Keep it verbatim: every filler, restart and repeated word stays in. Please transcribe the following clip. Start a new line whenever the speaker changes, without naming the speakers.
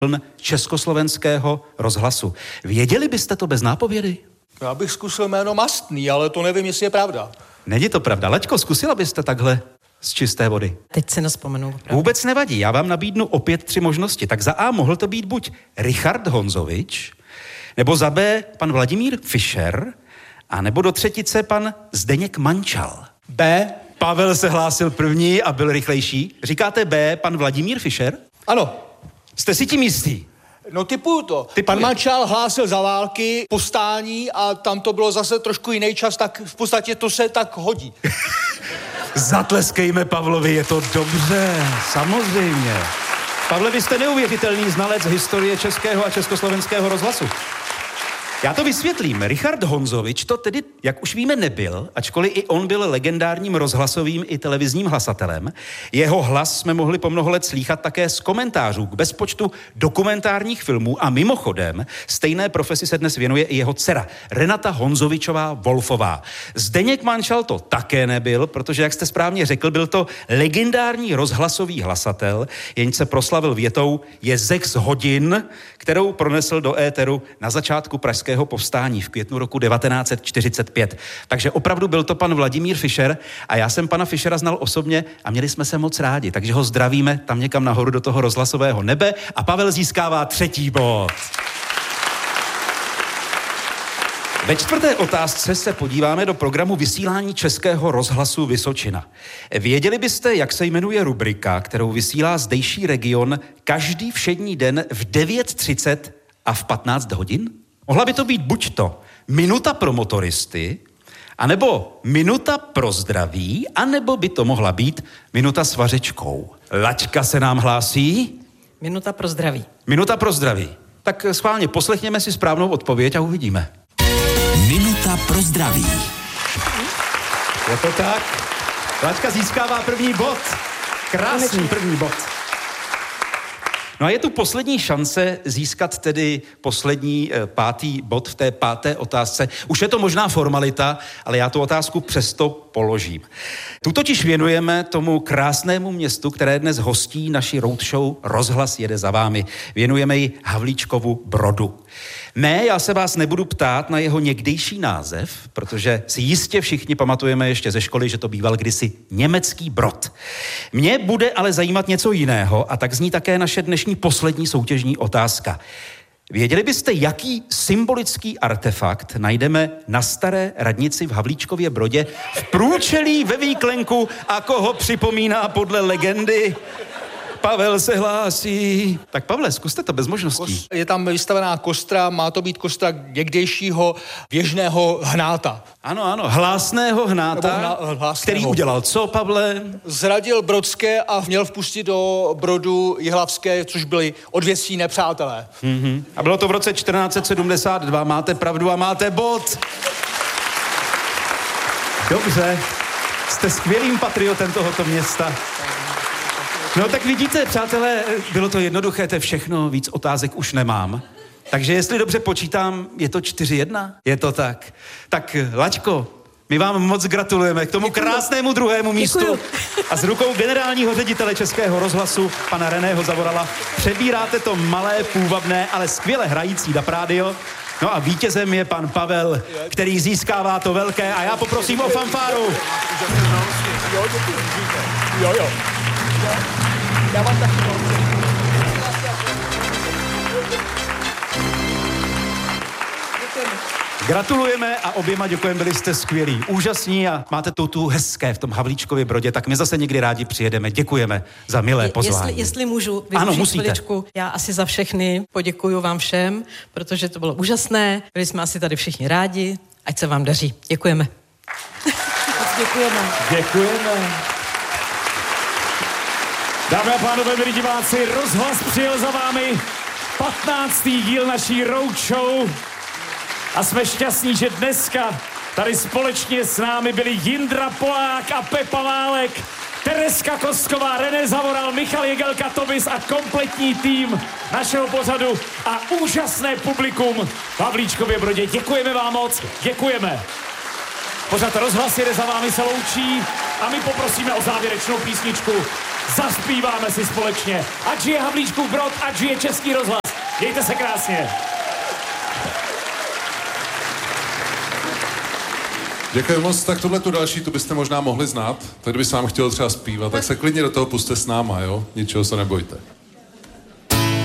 Československého rozhlasu. Věděli byste to bez nápovědy?
Já bych zkusil jméno Mastný, ale to nevím, jestli je pravda.
Není to pravda. Laďko, zkusila byste takhle z čisté vody?
Teď se nespomenu.
Vůbec nevadí, já vám nabídnu opět tři možnosti. Tak za A mohl to být buď Richard Honzovič, nebo za B pan Vladimír Fischer, a nebo do třetice pan Zdeněk Mančal.
B.
Pavel se hlásil první a byl rychlejší. Říkáte B, pan Vladimír Fischer?
Ano.
Jste si tím jistý?
No typuju to.
Typuje.
Pan Mančal hlásil za války, povstání a tam to bylo zase trošku jiný čas, tak v podstatě to se tak hodí.
Zatleskejme Pavlovi, je to dobře, samozřejmě. Pavle, vy jste neuvěřitelný znalec historie českého a československého rozhlasu. Já to vysvětlím. Richard Honzovič to tedy, jak už víme, nebyl, ačkoliv i on byl legendárním rozhlasovým i televizním hlasatelem. Jeho hlas jsme mohli po mnoho let slýchat také z komentářů k bezpočtu dokumentárních filmů a mimochodem stejné profesi se dnes věnuje i jeho dcera Renata Honzovičová Wolfová. Zdeněk Mančal to také nebyl, protože, jak jste správně řekl, byl to legendární rozhlasový hlasatel, jenž se proslavil větou je zex hodin, kterou pronesl do éteru na začátku pražského povstání v květnu roku devatenáct set čtyřicet pět. Takže opravdu byl to pan Vladimír Fischer a já jsem pana Fischera znal osobně a měli jsme se moc rádi, takže ho zdravíme tam někam nahoru do toho rozhlasového nebe a Pavel získává třetí bod. Ve čtvrté otázce se podíváme do programu vysílání Českého rozhlasu Vysočina. Věděli byste, jak se jmenuje rubrika, kterou vysílá zdejší region každý všední den v devět třicet a v patnáct hodin? Mohla by to být buď to minuta pro motoristy, anebo minuta pro zdraví, anebo by to mohla být minuta s vařečkou. Laďka se nám hlásí.
Minuta pro zdraví.
Minuta pro zdraví. Tak schválně poslechněme si správnou odpověď a uvidíme.
Minuta pro zdraví.
Je to tak? Laďka získává první bod. Krásný první bod. No a je tu poslední šance získat tedy poslední e, pátý bod v té páté otázce. Už je to možná formalita, ale já tu otázku přesto položím. Tu totiž věnujeme tomu krásnému městu, které dnes hostí naši roadshow Rozhlas jede za vámi. Věnujeme ji Havlíčkovu Brodu. Ne, já se vás nebudu ptát na jeho někdejší název, protože si jistě všichni pamatujeme ještě ze školy, že to býval kdysi Německý Brod. Mě bude ale zajímat něco jiného a tak zní také naše dnešní poslední soutěžní otázka. Věděli byste, jaký symbolický artefakt najdeme na staré radnici v Havlíčkově Brodě v průčelí ve výklenku a koho připomíná podle legendy? Pavel se hlásí. Tak Pavle, zkuste to bez možností.
Je tam vystavená kostra, má to být kostra někdejšího běžného hnáta.
Ano, ano, hlásného hnáta,
hna, hlásného.
Který udělal co, Pavle?
Zradil Brodské a měl vpustit do Brodu Jihlavské, což byli odvěcí nepřátelé.
Mm-hmm. A bylo to v roce čtrnáct set sedmdesát dva, máte pravdu a máte bod. Dobře, jste skvělým patriotem tohoto města. No tak vidíte, přátelé, bylo to jednoduché, to je všechno, víc otázek už nemám. Takže jestli dobře počítám, je to čtyři jedna? Je to tak. Tak Laďko, my vám moc gratulujeme k tomu Děkuju. krásnému druhému místu. Děkuju. A s rukou generálního ředitele Českého rozhlasu, pana Reného Zavorala, přebíráte to malé, půvabné, ale skvěle hrající DAB rádio. No a vítězem je pan Pavel, který získává to velké a já poprosím o fanfáru.
Jo, jo. jo. Já vám taky
Gratulujeme a oběma děkujeme, byli jste skvělí, úžasní a máte to tu hezké v tom Havlíčkově Brodě, tak my zase někdy rádi přijedeme. Děkujeme za milé pozvání.
Jestli, jestli můžu využít chviličku, já asi za všechny poděkuju vám všem, protože to bylo úžasné, byli jsme asi tady všichni rádi, ať se vám daří. Děkujeme.
Děkujeme.
Děkujeme.
Dámy a pánové, milí diváci, Rozhlas přijel za vámi patnáctý díl naší roadshow a jsme šťastní, že dneska tady společně s námi byli Jindra Polák a Pepa Válek, Tereska Kostková, René Zavoral, Michal Jegelka, Tobis a kompletní tým našeho pořadu a úžasné publikum v Havlíčkově Brodě. Děkujeme vám moc, děkujeme. Pořad Rozhlas jede za vámi se loučí a my poprosíme o závěrečnou písničku zaspíváme si společně. Ať žije Havlíčkův Brod, ať žije Český rozhlas. Mějte se krásně.
Děkuji moc, tak tohle tu další, tu byste možná mohli znát. Tak kdyby sám chtěl třeba zpívat, tak se klidně do toho puste s náma, jo? Ničeho se nebojte.